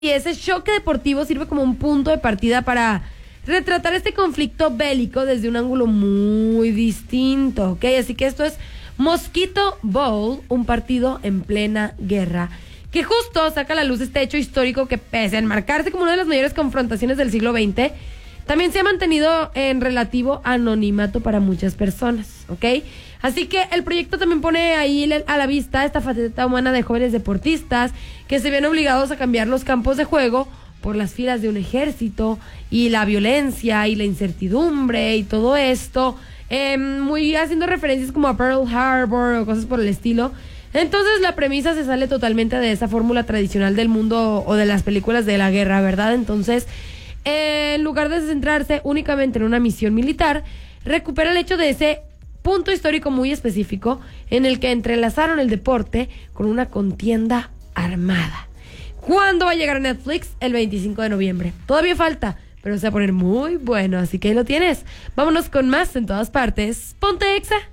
Y ese choque deportivo sirve como un punto de partida para retratar este conflicto bélico desde un ángulo muy distinto, ¿ok? Así que esto es Mosquito Bowl, un partido en plena guerra, que justo saca a la luz este hecho histórico que, pese a enmarcarse como una de las mayores confrontaciones del siglo XX, también se ha mantenido en relativo anonimato para muchas personas, ¿ok? Así que el proyecto también pone ahí a la vista esta faceta humana de jóvenes deportistas que se ven obligados a cambiar los campos de juego por las filas de un ejército y la violencia y la incertidumbre y todo esto, muy haciendo referencias como a Pearl Harbor o cosas por el estilo. Entonces la premisa se sale totalmente de esa fórmula tradicional del mundo o de las películas de la guerra, ¿verdad? Entonces, en lugar de centrarse únicamente en una misión militar, recupera el hecho de ese punto histórico muy específico en el que entrelazaron el deporte con una contienda armada. ¿Cuándo va a llegar a Netflix? El 25 de noviembre. Todavía falta, pero se va a poner muy bueno, así que ahí lo tienes. Vámonos con más en todas partes. Ponte Exa.